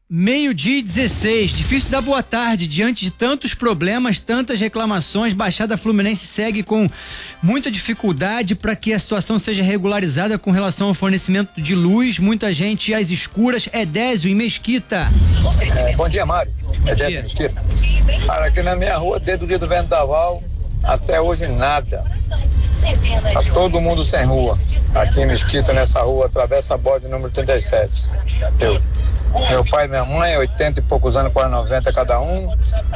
12:16, difícil dar boa tarde diante de tantos problemas, tantas reclamações. Baixada Fluminense segue com muita dificuldade para que a situação seja regularizada com relação ao fornecimento de luz. Muita gente às escuras. Edésio em Mesquita. Bom dia, Mário. Edésio em Mesquita. Cara, aqui na minha rua, desde o dia do vendaval até hoje nada. Tá todo mundo sem rua. Aqui em Mesquita, nessa rua, atravessa a bode número 37. Meu pai e minha mãe, 80 e poucos anos, quase 90 cada um.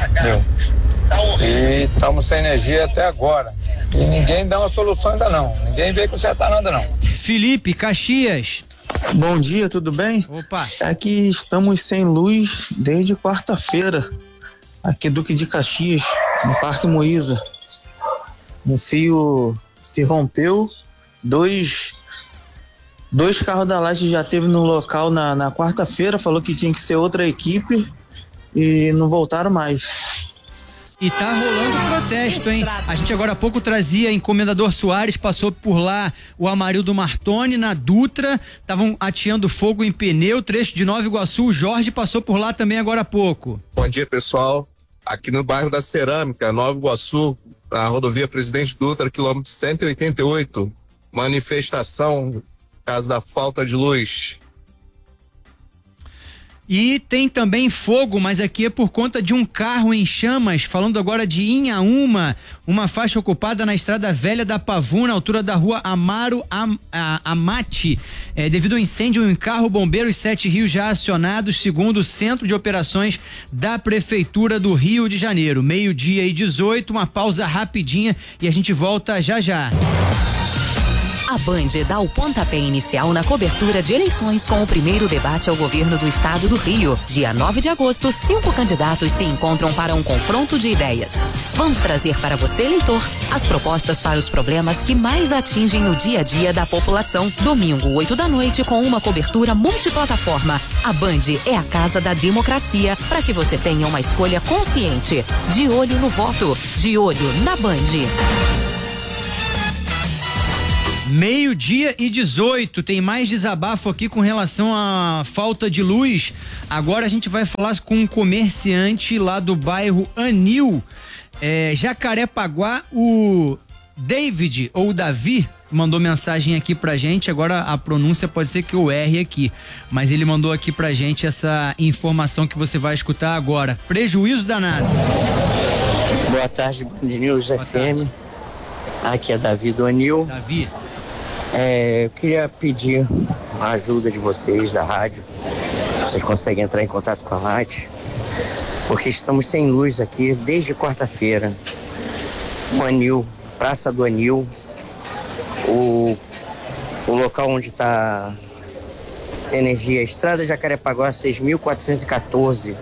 E estamos sem energia até agora. E ninguém dá uma solução ainda não. Ninguém veio consertar nada não. Felipe, Caxias. Bom dia, tudo bem? Opa. Aqui estamos sem luz desde quarta-feira. Aqui Duque de Caxias, no Parque Moísa. Um fio se rompeu, dois carros da Light já teve no local na quarta-feira, falou que tinha que ser outra equipe e não voltaram mais. E tá rolando protesto, hein? A gente agora há pouco trazia Encomendador Soares, passou por lá o Amarildo Martoni, na Dutra, estavam ateando fogo em pneu, trecho de Nova Iguaçu, o Jorge passou por lá também agora há pouco. Bom dia, pessoal. Aqui no bairro da Cerâmica, Nova Iguaçu, a rodovia Presidente Dutra, quilômetro 188, manifestação por causa da falta de luz. E tem também fogo, mas aqui é por conta de um carro em chamas, falando agora de Inhaúma, uma faixa ocupada na Estrada Velha da Pavuna, na altura da rua Amaro Amati. Devido ao incêndio, um carro bombeiro e 7 rios já acionados, segundo o Centro de Operações da Prefeitura do Rio de Janeiro. 12:18, uma pausa rapidinha e a gente volta já já. A Band dá o pontapé inicial na cobertura de eleições com o primeiro debate ao governo do estado do Rio. Dia 9 de agosto, 5 candidatos se encontram para um confronto de ideias. Vamos trazer para você, eleitor, as propostas para os problemas que mais atingem o dia a dia da população. Domingo, 8 da noite, com uma cobertura multiplataforma. A Band é a casa da democracia, para que você tenha uma escolha consciente. De olho no voto, de olho na Band. 12:18, tem mais desabafo aqui com relação à falta de luz. Agora a gente vai falar com um comerciante lá do bairro Anil, Jacarepaguá. O David ou Davi mandou mensagem aqui pra gente. Agora a pronúncia pode ser que eu erre aqui, mas ele mandou aqui pra gente essa informação que você vai escutar agora. Prejuízo danado. Boa tarde, Band News FM. Aqui é Davi do Anil. Davi. Eu queria pedir a ajuda de vocês da rádio. Vocês conseguem entrar em contato com a Light? Porque estamos sem luz aqui desde quarta-feira. O Anil, Praça do Anil, o local onde está sem energia, Estrada Jacarepaguá 6.414.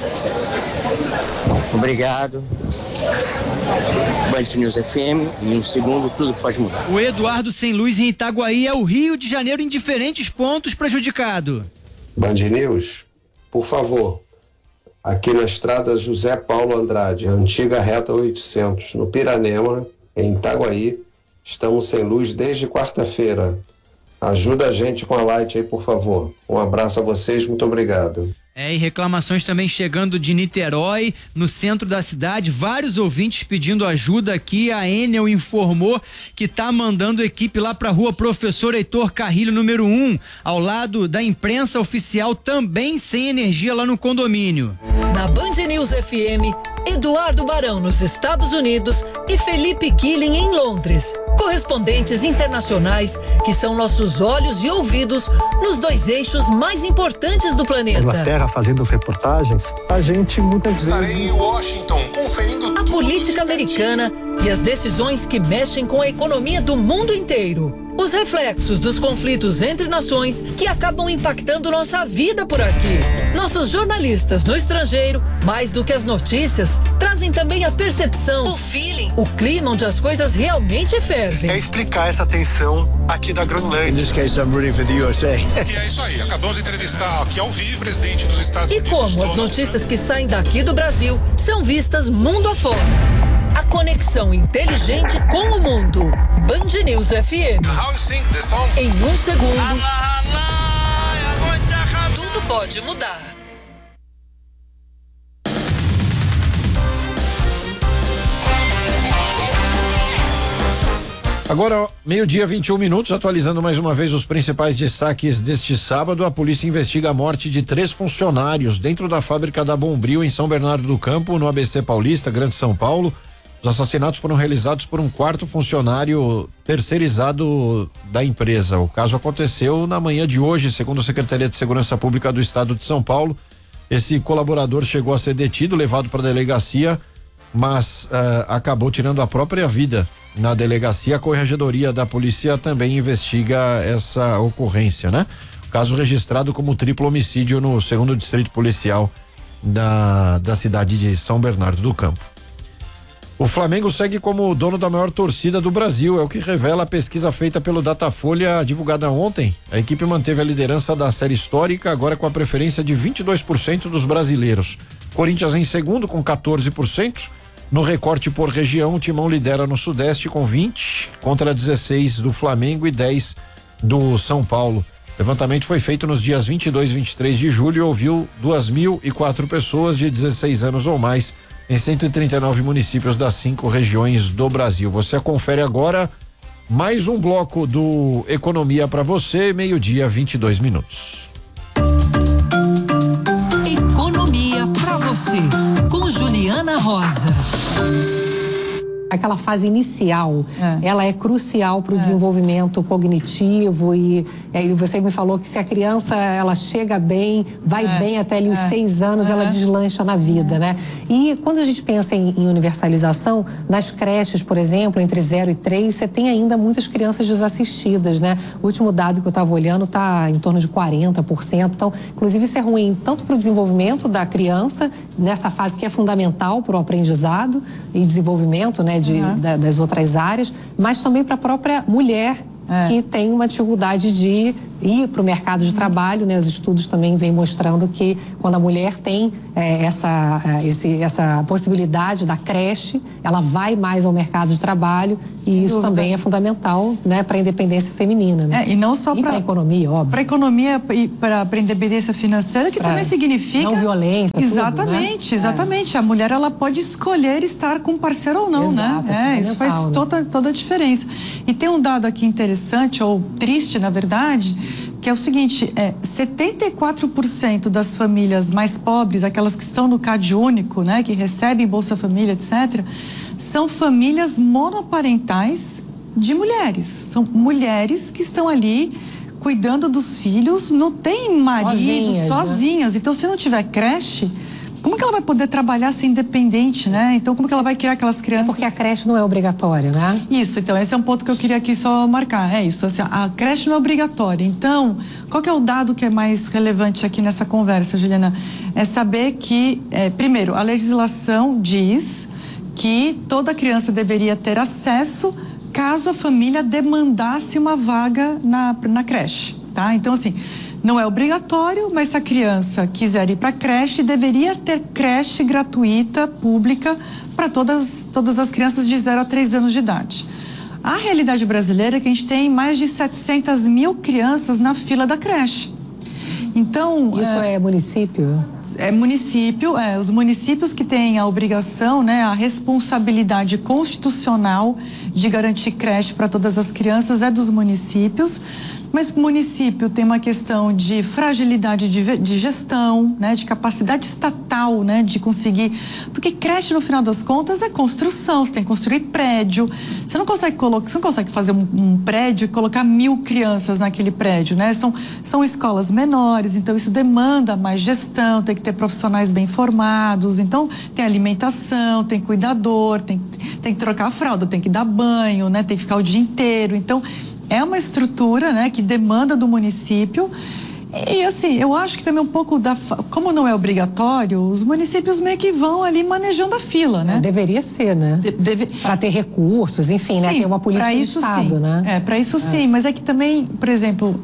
Obrigado. Band News FM, em um segundo tudo pode mudar. O Eduardo sem luz em Itaguaí, é o Rio de Janeiro em diferentes pontos prejudicado. Band News, por favor, aqui na estrada José Paulo Andrade, antiga reta 800, no Piranema, em Itaguaí, estamos sem luz desde quarta-feira. Ajuda a gente com a Light aí, por favor. Um abraço a vocês, muito obrigado. E reclamações também chegando de Niterói, no centro da cidade, vários ouvintes pedindo ajuda aqui. A Enel informou que tá mandando equipe lá pra rua Professor Heitor Carrilho, número 1, ao lado da imprensa oficial, também sem energia lá no condomínio. Na Band News FM, Eduardo Barão nos Estados Unidos e Felipe Killing em Londres. Correspondentes internacionais que são nossos olhos e ouvidos nos 2 eixos mais importantes do planeta. Inglaterra fazendo as reportagens, a gente muitas vezes... Estarei em Washington conferindo a política americana e as decisões que mexem com a economia do mundo inteiro. Os reflexos dos conflitos entre nações que acabam impactando nossa vida por aqui. Nossos jornalistas no estrangeiro, mais do que as notícias, trazem também a percepção, o feeling, o clima onde as coisas realmente fervem. É explicar essa tensão aqui da Groenlândia. In this case, I'm rooting for the USA. E é isso aí, acabamos de entrevistar aqui ao vivo o presidente dos Estados Unidos. E como as notícias que saem daqui do Brasil são vistas mundo afora. A conexão inteligente com o mundo. Band News FM. How you sing the song? Em um segundo, tudo pode mudar. Agora, 12:21, atualizando mais uma vez os principais destaques deste sábado. A polícia investiga a morte de 3 funcionários dentro da fábrica da Bombril em São Bernardo do Campo, no ABC Paulista, Grande São Paulo. Os assassinatos foram realizados por um 4º funcionário terceirizado da empresa. O caso aconteceu na manhã de hoje, segundo a Secretaria de Segurança Pública do Estado de São Paulo. Esse colaborador chegou a ser detido, levado para a delegacia, mas acabou tirando a própria vida na delegacia. A Corregedoria da Polícia também investiga essa ocorrência, né? O caso registrado como triplo homicídio no 2º Distrito Policial da cidade de São Bernardo do Campo. O Flamengo segue como dono da maior torcida do Brasil, é o que revela a pesquisa feita pelo Datafolha, divulgada ontem. A equipe manteve a liderança da série histórica, agora com a preferência de 22% dos brasileiros. Corinthians em segundo, com 14%. No recorte por região, o Timão lidera no Sudeste com 20, contra 16 do Flamengo e 10 do São Paulo. O levantamento foi feito nos dias 22 e 23 de julho e ouviu 2.004 pessoas de 16 anos ou mais em 139 municípios das 5 regiões do Brasil. Você confere agora mais um bloco do Economia para você, 12:22. Economia para você, com Juliana Rosa. Aquela fase inicial, ela é crucial para o desenvolvimento cognitivo e aí você me falou que se a criança ela chega bem, vai bem até ali os 6 anos, ela deslancha na vida, né? E quando a gente pensa em universalização, nas creches, por exemplo, entre 0 e 3, você tem ainda muitas crianças desassistidas, né? O último dado que eu estava olhando está em torno de 40%, então, inclusive isso é ruim tanto para o desenvolvimento da criança, nessa fase que é fundamental para o aprendizado e desenvolvimento, né? Das outras áreas, mas também para a própria mulher que tem uma dificuldade de ir para o mercado de trabalho, né? Os estudos também vêm mostrando que quando a mulher tem essa possibilidade da creche, ela vai mais ao mercado de trabalho e isso também é fundamental, né? Para a independência feminina, né? E não só para a economia, óbvio. Para a economia e para a independência financeira, que também significa não violência, exatamente, tudo, né? Exatamente. A mulher ela pode escolher estar com um parceiro ou não, exato, né? Isso faz toda a diferença. E tem um dado aqui interessante ou triste, na verdade, que é o seguinte, 74% das famílias mais pobres, aquelas que estão no CAD único, né, que recebem Bolsa Família, etc., são famílias monoparentais de mulheres. São mulheres que estão ali cuidando dos filhos, não tem marido, sozinhas. Né? Então, se não tiver creche, como que ela vai poder trabalhar ser independente, né? Então, como que ela vai criar aquelas crianças? Porque a creche não é obrigatória, né? Isso, então, esse é um ponto que eu queria aqui só marcar, é isso, assim, a creche não é obrigatória. Então, qual que é o dado que é mais relevante aqui nessa conversa, Juliana? É saber que, primeiro, a legislação diz que toda criança deveria ter acesso caso a família demandasse uma vaga na creche, tá? Então, assim, não é obrigatório, mas se a criança quiser ir para a creche, deveria ter creche gratuita, pública, para todas as crianças de 0 a 3 anos de idade. A realidade brasileira é que a gente tem mais de 700 mil crianças na fila da creche. Então... Isso é município? É município, os municípios que têm a obrigação, né, a responsabilidade constitucional de garantir creche para todas as crianças é dos municípios. Mas o município tem uma questão de fragilidade de gestão, né, de capacidade estatal, né, de conseguir, porque creche no final das contas é construção, você tem que construir prédio, você não consegue fazer um prédio e colocar 1.000 crianças naquele prédio, né, são escolas menores, então isso demanda mais gestão, tem que ter profissionais bem formados, então tem alimentação, tem cuidador, tem que trocar a fralda, tem que dar banho, né, tem que ficar o dia inteiro, então é uma estrutura, né, que demanda do município e assim, eu acho que também um pouco como não é obrigatório, os municípios meio que vão ali manejando a fila, né? Deveria ser, né? Para ter recursos, enfim, sim, né? Tem uma política de Estado, sim, né? Para isso sim, mas é que também, por exemplo,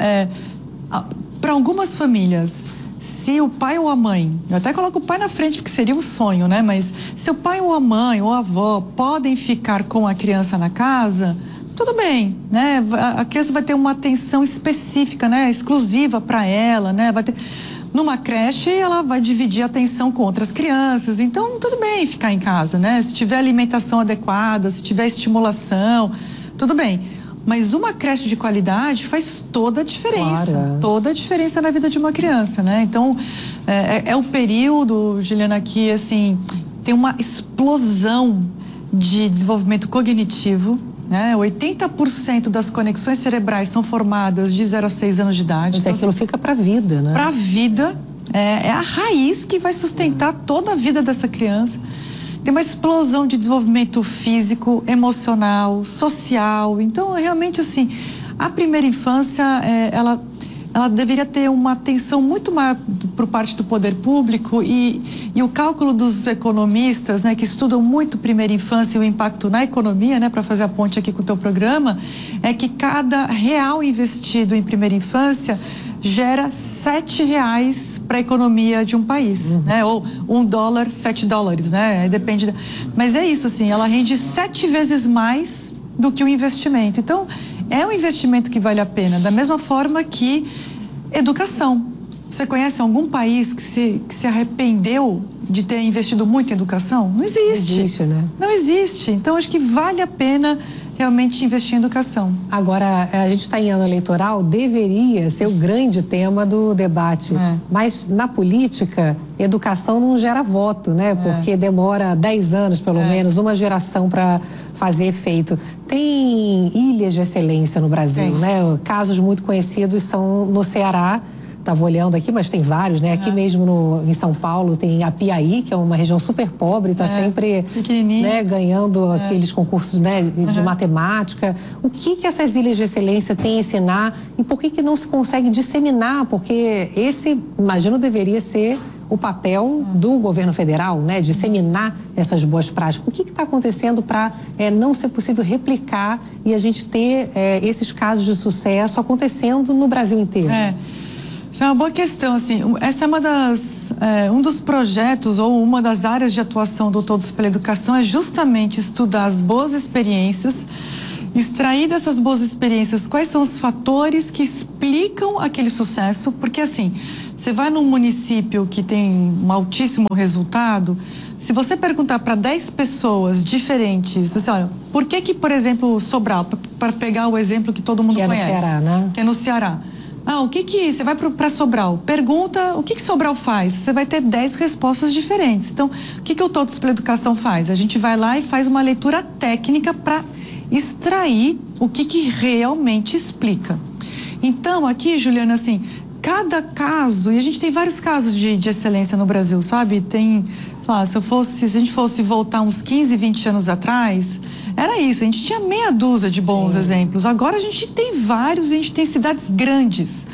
para algumas famílias, se o pai ou a mãe, eu até coloco o pai na frente porque seria um sonho, né? Mas se o pai ou a mãe ou a avó podem ficar com a criança na casa, tudo bem, né? A criança vai ter uma atenção específica, né? Exclusiva para ela, né? Vai ter... Numa creche, ela vai dividir a atenção com outras crianças, então tudo bem ficar em casa, né? Se tiver alimentação adequada, se tiver estimulação, tudo bem. Mas uma creche de qualidade faz toda a diferença. Claro. Toda a diferença na vida de uma criança, né? Então, é o período, Juliana, que, assim, tem uma explosão de desenvolvimento cognitivo, né? 80% das conexões cerebrais são formadas de 0 a 6 anos de idade. Mas aquilo fica pra vida, né? Pra vida. É a raiz que vai sustentar toda a vida dessa criança. Tem uma explosão de desenvolvimento físico, emocional, social. Então, realmente, assim, a primeira infância, ela deveria ter uma atenção muito maior por parte do poder público e o cálculo dos economistas, né, que estudam muito primeira infância e o impacto na economia, né, para fazer a ponte aqui com o teu programa, é que cada real investido em primeira infância gera R$7 para a economia de um país, né? Ou $1, $7, né? Depende. Mas é isso, assim, ela rende 7 vezes mais do que o investimento. Então, é um investimento que vale a pena. Da mesma forma que educação. Você conhece algum país que se arrependeu de ter investido muito em educação? Não existe. Não existe, né? Não existe. Então, acho que vale a pena realmente investir em educação. Agora, a gente está em ano eleitoral, deveria ser o grande tema do debate. Mas na política, educação não gera voto, né? Porque demora 10 anos, pelo menos, uma geração para fazer efeito. Tem ilhas de excelência no Brasil, né? Casos muito conhecidos são no Ceará. Estava olhando aqui, mas tem vários, né? Aqui mesmo em São Paulo tem a Piaí, que é uma região super pobre, está sempre, né, ganhando aqueles concursos, né, de matemática. O que essas ilhas de excelência têm a ensinar e por que não se consegue disseminar? Porque esse, imagino, deveria ser o papel do governo federal, né? Disseminar essas boas práticas. O que está acontecendo para não ser possível replicar e a gente ter esses casos de sucesso acontecendo no Brasil inteiro? Essa é uma boa questão, assim, essa é um dos projetos ou uma das áreas de atuação do Todos pela Educação é justamente estudar as boas experiências, extrair dessas boas experiências quais são os fatores que explicam aquele sucesso, porque assim, você vai num município que tem um altíssimo resultado, se você perguntar para 10 pessoas diferentes, assim, olha, por que, por exemplo, Sobral, para pegar o exemplo que todo mundo conhece. Que é no Ceará, né? Que é no Ceará. O que você vai para Sobral, pergunta o que Sobral faz, você vai ter 10 respostas diferentes. Então, o que o Todos pela Educação faz? A gente vai lá e faz uma leitura técnica para extrair o que realmente explica. Então, aqui, Juliana, assim, cada caso, e a gente tem vários casos de excelência no Brasil, sabe? Tem, sei lá, se a gente fosse voltar uns 15, 20 anos atrás, era isso, a gente tinha meia dúzia de bons exemplos. Agora a gente tem vários, a gente tem cidades grandes,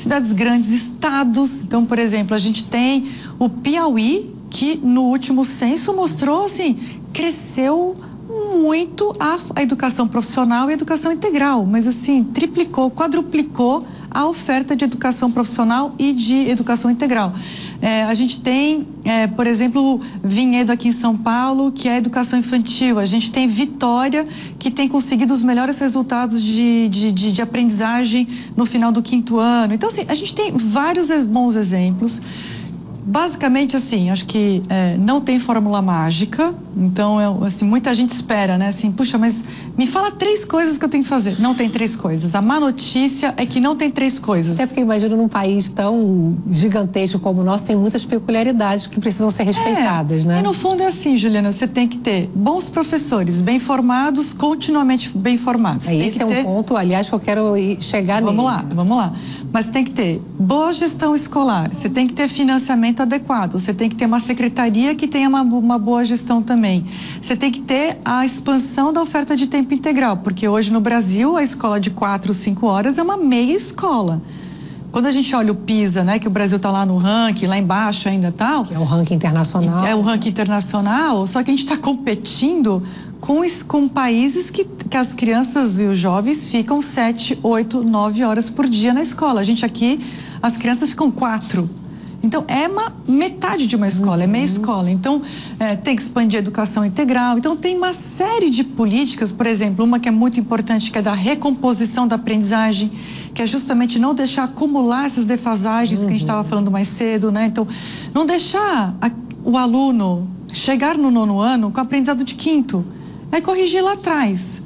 estados. Então, por exemplo, a gente tem o Piauí, que no último censo mostrou, assim, cresceu muito a educação profissional e a educação integral, mas assim, triplicou, quadruplicou a oferta de educação profissional e de educação integral. A gente tem, por exemplo, Vinhedo aqui em São Paulo, que é a educação infantil. A gente tem Vitória, que tem conseguido os melhores resultados de aprendizagem no final do 5º ano. Então, assim, a gente tem vários bons exemplos. Basicamente, assim, acho que não tem fórmula mágica. Então, assim, muita gente espera, né? Assim, puxa, mas me fala 3 coisas que eu tenho que fazer. Não tem 3 coisas. A má notícia é que não tem 3 coisas. Até porque, imagino, num país tão gigantesco como o nosso, tem muitas peculiaridades que precisam ser respeitadas, né? E no fundo é assim, Juliana, você tem que ter bons professores, bem formados, continuamente bem formados. Esse é um ponto, aliás, que eu quero chegar nele. Vamos lá. Mas tem que ter boa gestão escolar, você tem que ter financiamento adequado, você tem que ter uma secretaria que tenha uma boa gestão também. Você tem que ter a expansão da oferta de tempo integral, porque hoje no Brasil a escola de 4, 5 horas é uma meia escola. Quando a gente olha o PISA, né, que o Brasil está lá no ranking, lá embaixo ainda tal. Que é o ranking internacional. É o ranking internacional, só que a gente está competindo com países que as crianças e os jovens ficam 7, 8, 9 horas por dia na escola. A gente aqui, as crianças ficam 4. Então, é metade de uma escola, é meia escola. Então, tem que expandir a educação integral. Então, tem uma série de políticas, por exemplo, uma que é muito importante, que é da recomposição da aprendizagem, que é justamente não deixar acumular essas defasagens que a gente estava falando mais cedo, né? Então, não deixar o aluno chegar no 9º ano com aprendizado de 5º, é corrigir lá atrás.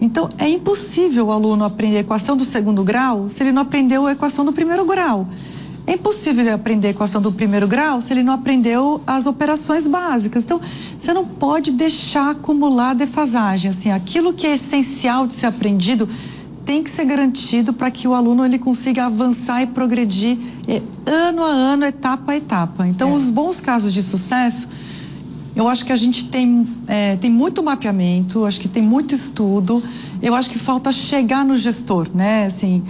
Então, é impossível o aluno aprender a equação do segundo grau se ele não aprendeu a equação do primeiro grau. É impossível ele aprender a equação do primeiro grau se ele não aprendeu as operações básicas. Então, você não pode deixar acumular defasagem. Assim, aquilo que é essencial de ser aprendido tem que ser garantido para que o aluno ele consiga avançar e progredir ano a ano, etapa a etapa. Então, os bons casos de sucesso, eu acho que a gente tem muito mapeamento, acho que tem muito estudo, eu acho que falta chegar no gestor, né? Assim,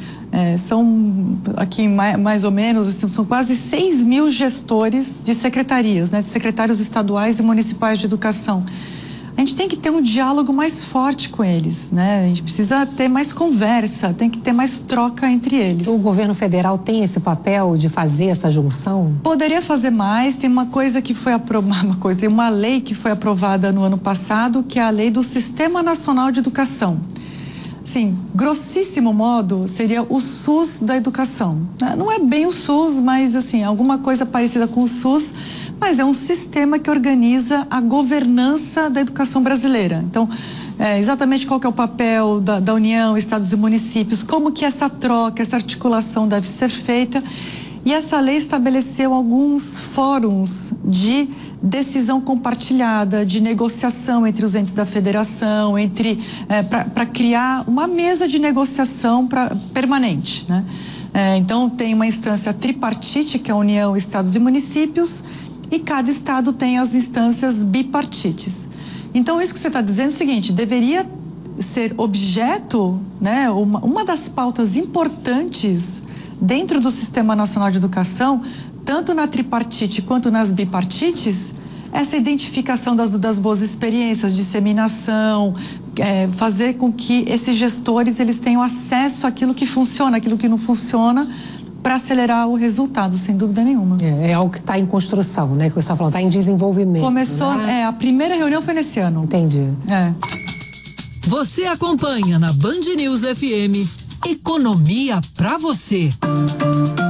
são aqui mais ou menos, assim, são quase 6 mil gestores de secretarias, né? De secretários estaduais e municipais de educação. A gente tem que ter um diálogo mais forte com eles, né? A gente precisa ter mais conversa, tem que ter mais troca entre eles. O governo federal tem esse papel de fazer essa junção? Poderia fazer mais. Tem uma coisa que foi aprovada, tem uma lei que foi aprovada no ano passado, que é a lei do Sistema Nacional de Educação. Assim, grossíssimo modo, seria o SUS da educação. Não é bem o SUS, mas assim, alguma coisa parecida com o SUS, mas é um sistema que organiza a governança da educação brasileira. Então, exatamente qual que é o papel da União, estados e municípios, como que essa troca, essa articulação deve ser feita. E essa lei estabeleceu alguns fóruns de decisão compartilhada, de negociação entre os entes da federação, para criar uma mesa de negociação permanente, né? Então, tem uma instância tripartite, que é a União, estados e municípios, e cada estado tem as instâncias bipartites. Então, isso que você está dizendo é o seguinte: deveria ser objeto, né, uma das pautas importantes dentro do Sistema Nacional de Educação, tanto na tripartite quanto nas bipartites, essa identificação das boas experiências, disseminação, fazer com que esses gestores eles tenham acesso àquilo que funciona, àquilo que não funciona, para acelerar o resultado, sem dúvida nenhuma. É algo que está em construção, né? Que você está falando, está em desenvolvimento. Começou, né? A primeira reunião foi nesse ano. Entendi. Você acompanha na Band News FM Economia pra você.